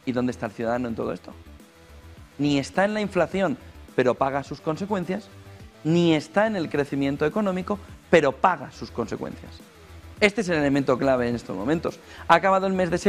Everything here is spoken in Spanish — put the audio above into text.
¿Y dónde está el ciudadano en todo esto? Ni está en la inflación, pero paga sus consecuencias, ni está en el crecimiento económico, pero paga sus consecuencias. Este es el elemento clave en estos momentos. Ha acabado el mes de septiembre.